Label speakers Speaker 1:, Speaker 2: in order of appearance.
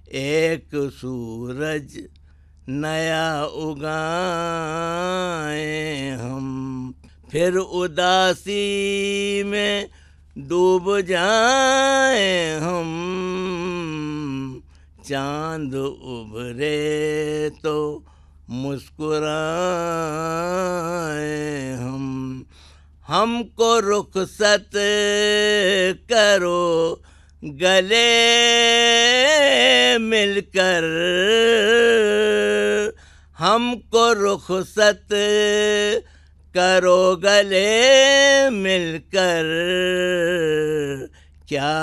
Speaker 1: एक सूरज नया उगाए हम, फिर उदासी में डूब जाए हम। चांद उभरे तो मुस्कुराए हम। हमको रुखसत करो गले मिलकर, हमको रुखसत करो गले मिलकर। क्या